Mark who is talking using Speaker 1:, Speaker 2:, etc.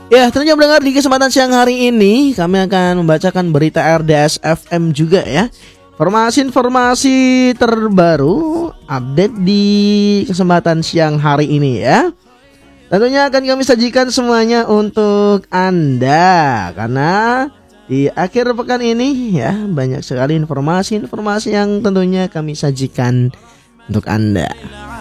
Speaker 1: Ya, tentunya mendengar di kesempatan siang hari ini kami akan membacakan berita RDS FM juga ya. Informasi-informasi terbaru update di kesempatan siang hari ini ya. Tentunya akan kami sajikan semuanya untuk Anda karena di akhir pekan ini ya banyak sekali informasi-informasi yang tentunya kami sajikan untuk Anda.